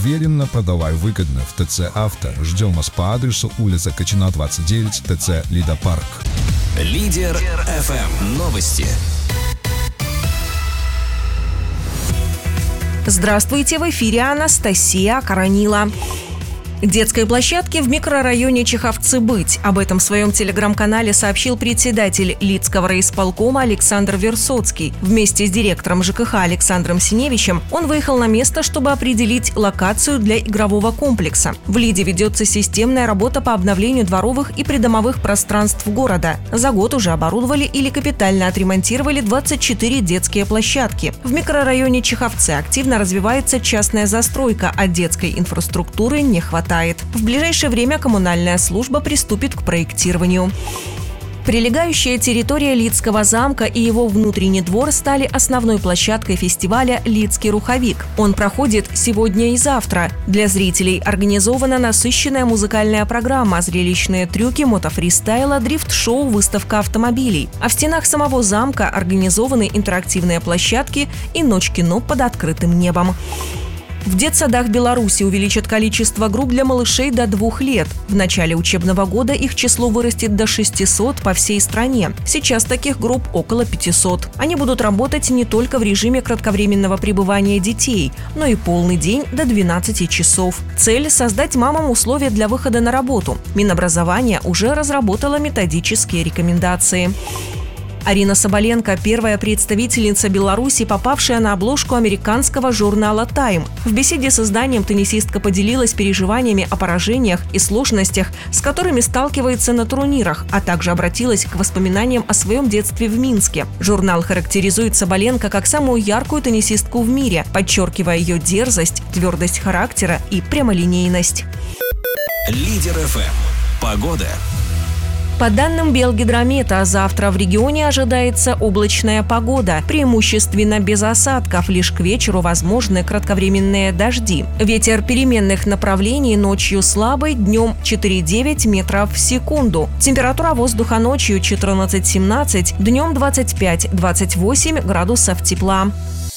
Уверенно, продавай выгодно в ТЦ «Авто». Ждем вас по адресу улица Качина, 29, ТЦ «Лидопарк». Лидер ФМ. Новости. Здравствуйте, в эфире Анастасия Коронила. Детской площадке в микрорайоне Чеховцы быть. Об этом в своем телеграм-канале сообщил председатель Лидского райисполкома Александр Версоцкий. Вместе с директором ЖКХ Александром Синевичем он выехал на место, чтобы определить локацию для игрового комплекса. В Лиде ведется системная работа по обновлению дворовых и придомовых пространств города. За год уже оборудовали или капитально отремонтировали 24 детские площадки. В микрорайоне Чеховцы активно развивается частная застройка, а детской инфраструктуры не хватает. В ближайшее время коммунальная служба приступит к проектированию. Прилегающая территория Лидского замка и его внутренний двор стали основной площадкой фестиваля «Лидский руховик». Он проходит сегодня и завтра. Для зрителей организована насыщенная музыкальная программа, зрелищные трюки, мотофристайла, дрифт-шоу, выставка автомобилей. А в стенах самого замка организованы интерактивные площадки и ночь кино под открытым небом. В детсадах Беларуси увеличат количество групп для малышей до 2 лет. В начале учебного года их число вырастет до 600 по всей стране. Сейчас таких групп около 500. Они будут работать не только в режиме кратковременного пребывания детей, но и полный день до 12 часов. Цель – создать мамам условия для выхода на работу. Минобразование уже разработало методические рекомендации. Арина Соболенко – первая представительница Беларуси, попавшая на обложку американского журнала «Тайм». В беседе с изданием теннисистка поделилась переживаниями о поражениях и сложностях, с которыми сталкивается на турнирах, а также обратилась к воспоминаниям о своем детстве в Минске. Журнал характеризует Соболенко как самую яркую теннисистку в мире, подчеркивая ее дерзость, твердость характера и прямолинейность. Лидер ФМ. Погода. По данным Белгидромета, завтра в регионе ожидается облачная погода, преимущественно без осадков, лишь к вечеру возможны кратковременные дожди. Ветер переменных направлений ночью слабый, днем 4,9 метров в секунду. Температура воздуха ночью 14-17, днем 25-28 градусов тепла.